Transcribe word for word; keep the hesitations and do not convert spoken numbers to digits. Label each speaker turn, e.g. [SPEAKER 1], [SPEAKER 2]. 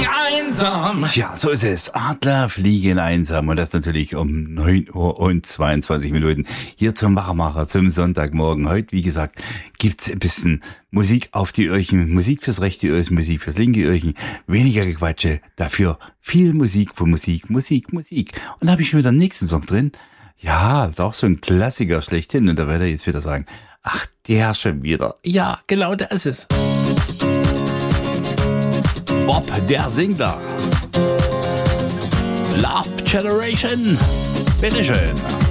[SPEAKER 1] einsam.
[SPEAKER 2] Ja, so ist es. Adler fliegen einsam. Und das natürlich um neun Uhr und zweiundzwanzig Minuten. Hier zum Wachmacher, zum Sonntagmorgen. Heute, wie gesagt, gibt's ein bisschen Musik auf die Öhrchen. Musik fürs rechte Öhrchen, Musik fürs linke Öhrchen. Weniger Gequatsche, dafür viel Musik für Musik, Musik, Musik. Und da habe ich schon wieder den nächsten Song drin. Ja, das ist auch so ein Klassiker schlechthin. Und da werde ich jetzt wieder sagen, ach, der schon wieder. Ja, genau das ist es. Bob, der Singler. Love Generation. Bitteschön.